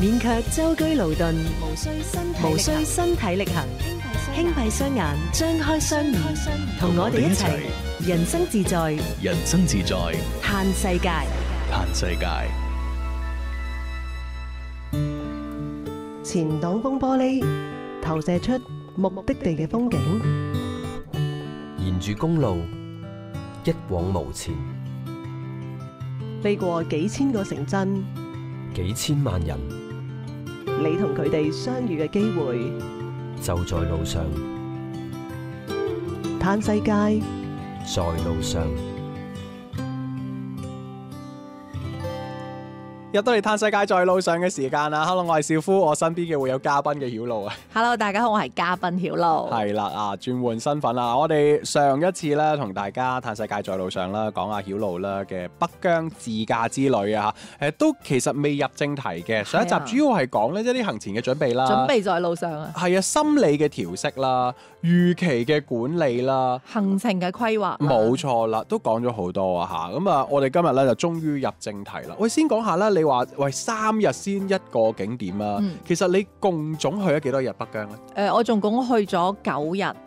免卻舟車勞頓，無需身體力行，輕閉雙眼，張開雙耳，同我哋一齊人生自在， 人生自在， 嘆世界。 嘆世界。 前擋風玻璃投射出目的地嘅風景， 沿住公路一往無前， 飛過幾千個城鎮， 幾千萬人， 你同佢哋相遇嘅機會就在路上。 嘆世界， 在路上。 入到嚟嘆世界在路上嘅時間啦 ，Hello， 我係少夫，我身邊嘅會有嘉賓嘅曉露啊。 Hello， 大家好，我係嘉賓曉露。 係啦，轉換身份啦，我哋上一次咧同大家嘆世界在路上啦，講下曉露啦嘅北疆自駕之旅啊，都其實未入正題嘅。上一集主要係講呢一啲行前嘅準備啦， 準備在路上啊。 係啊，心理嘅調適啦，預期嘅管理啦， 行程嘅規劃。 冇錯啦，都講咗好多啊嚇。咁啊，我哋今日咧就終於入正題啦。喂，先講下啦，你話喂3日先一個景點啊，其實你共總去咗幾多日北疆咧？ 我總共去咗9日。